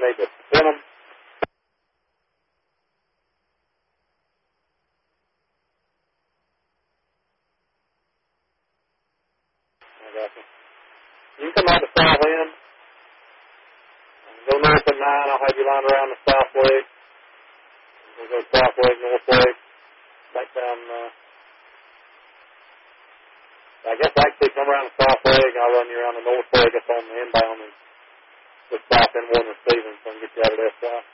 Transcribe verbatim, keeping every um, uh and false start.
need to spin them. I got you. You can come out the south end. Go north at nine. I'll have you lined around the south leg. We'll go south leg, north leg. Back down. Uh, I guess actually come around the south leg. I'll run you around the north leg up on the inbound and just stop in one and Stevens and get you out of that side.